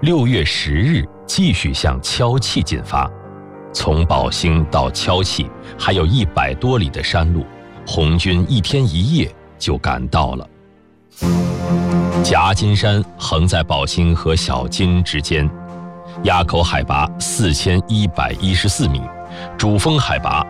6月10日继续向敲碛进发。从宝兴到敲碛还有100多里的山路，红军1天1夜就赶到了。夹金山横在宝兴和小金之间，垭口海拔4114米，主峰海拔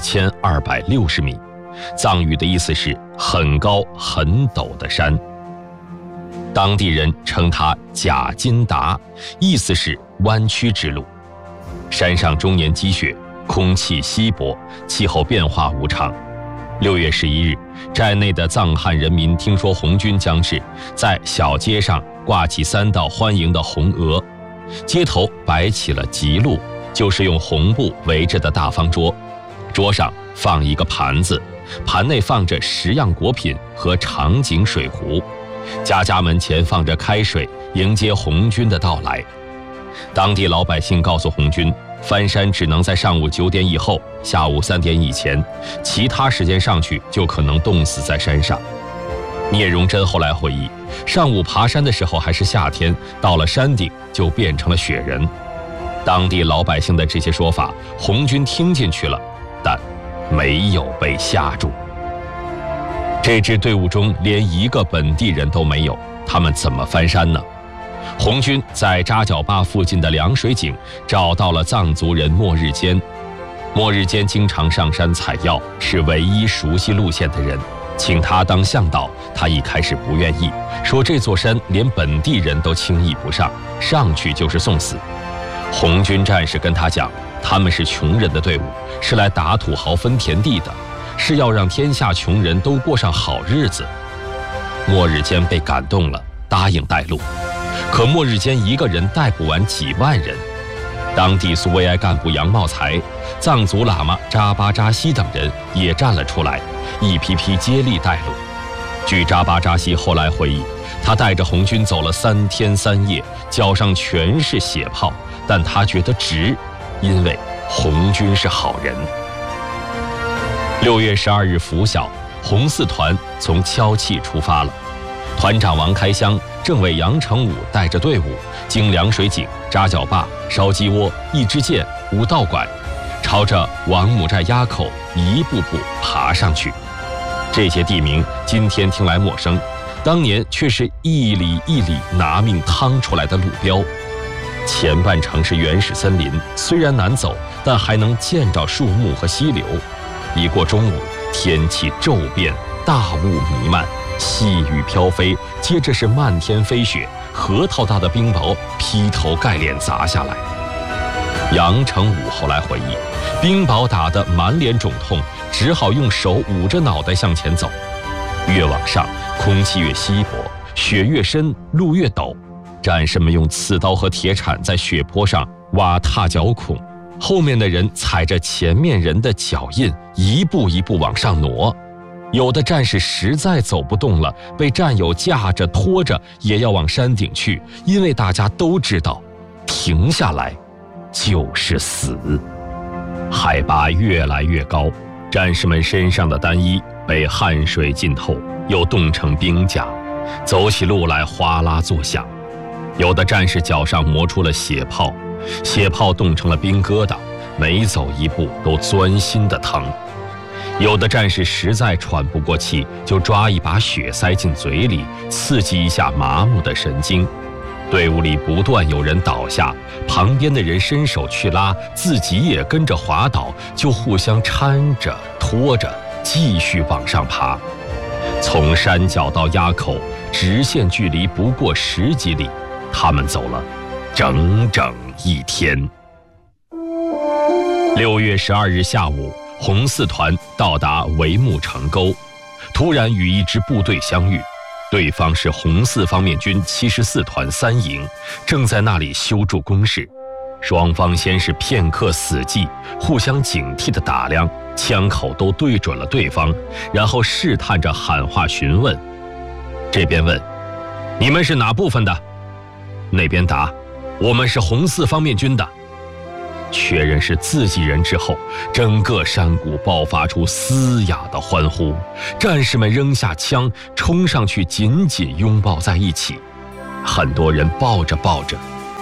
4260米。藏语的意思是很高很陡的山。当地人称它夹金达，意思是弯曲之路。山上终年积雪，空气稀薄，气候变化无常。6月11日，寨内的藏汉人民听说红军将至，在小街上挂起3道欢迎的红额，街头摆起了吉路，就是用红布围着的大方桌，桌上放一个盘子，盘内放着10样果品和长颈水壶，家家门前放着开水，迎接红军的到来。当地老百姓告诉红军，翻山只能在上午9点以后，下午3点以前，其他时间上去就可能冻死在山上。聂荣臻后来回忆，上午爬山的时候还是夏天，到了山顶就变成了雪人。当地老百姓的这些说法，红军听进去了，但没有被吓住。这支队伍中连1个本地人都没有，他们怎么翻山呢？红军在扎角坝附近的凉水井找到了藏族人莫日坚。莫日坚经常上山采药，是唯一熟悉路线的人，请他当向导，他一开始不愿意，说这座山连本地人都轻易不上，上去就是送死。红军战士跟他讲，他们是穷人的队伍，是来打土豪分田地的，是要让天下穷人都过上好日子。莫日坚被感动了，答应带路。可莫日坚一个人带不完几万人，当地苏维埃干部杨茂才、藏族喇嘛扎巴扎西等人也站了出来，一批批接力带路。据扎巴扎西后来回忆，他带着红军走了3天3夜，脚上全是血泡，但他觉得值，因为红军是好人。6月12日拂晓，红四团从敲碛出发了。团长王开湘、政委杨成武带着队伍经凉水井、扎角坝、烧鸡窝、一支箭、五道馆，朝着王母寨垭口一步步爬上去。这些地名今天听来陌生，当年却是一里一里拿命趟出来的路标。前半程是原始森林，虽然难走，但还能见着树木和溪流。一过中午，天气骤变，大雾弥漫，细雨飘飞，接着是漫天飞雪，核桃大的冰雹劈头盖脸砸下来。杨成武后来回忆，冰雹打得满脸肿痛，只好用手捂着脑袋向前走。越往上，空气越稀薄，雪越深，路越陡。战士们用刺刀和铁铲在雪坡上挖踏脚孔，后面的人踩着前面人的脚印，一步一步往上挪。有的战士实在走不动了，被战友架着拖着也要往山顶去，因为大家都知道，停下来就是死。海拔越来越高，战士们身上的单衣被汗水浸透，又冻成冰甲，走起路来哗啦作响。有的战士脚上磨出了血泡，血泡冻成了冰疙瘩，每走一步都钻心的疼。有的战士实在喘不过气，就抓一把雪塞进嘴里，刺激一下麻木的神经。队伍里不断有人倒下，旁边的人伸手去拉，自己也跟着滑倒，就互相搀着拖着继续往上爬。从山脚到垭口，直线距离不过10几里，他们走了整整1天。6月12日下午，红四团到达帷幕城沟，突然与一支部队相遇，对方是红四方面军74团3营，正在那里修筑工事。双方先是片刻死寂，互相警惕地打量，枪口都对准了对方，然后试探着喊话询问。这边问：你们是哪部分的？那边答：我们是红四方面军的。确认是自己人之后，整个山谷爆发出嘶哑的欢呼，战士们扔下枪，冲上去紧紧拥抱在一起。很多人抱着抱着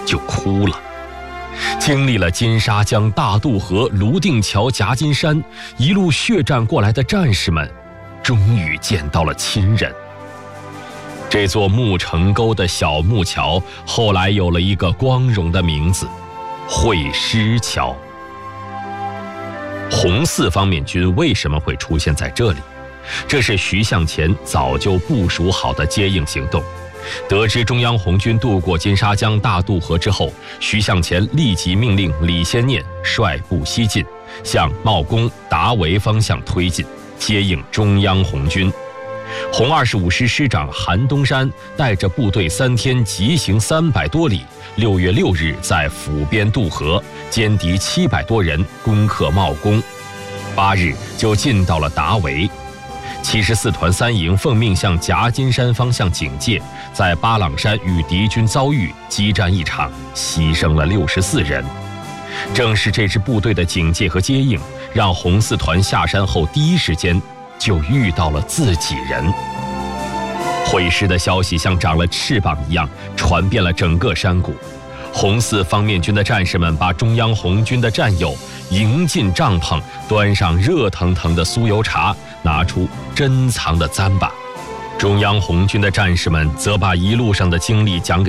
就哭了。经历了金沙江、大渡河、泸定桥、夹金山一路血战过来的战士们，终于见到了亲人。这座木城沟的小木桥后来有了一个光荣的名字——会师桥。红四方面军为什么会出现在这里？这是徐向前早就部署好的接应行动。得知中央红军渡过金沙江、大渡河之后，徐向前立即命令李先念率部西进，向茂公、达维方向推进，接应中央红军。红25师师长韩东山带着部队3天急行300多里，6月6日在府边渡河，歼敌700多人，攻克茂公。8日就进到了达维。74团3营奉命向夹金山方向警戒，在巴朗山与敌军遭遇，激战一场，牺牲了64人。正是这支部队的警戒和接应，让红四团下山后第一时间就遇到了自己人。会师的消息像长了翅膀一样传遍了整个山谷。红四方面军的战士们把中央红军的战友迎进帐篷，端上热腾腾的酥油茶，拿出珍藏的糌粑。中央红军的战士们则把一路上的经历讲给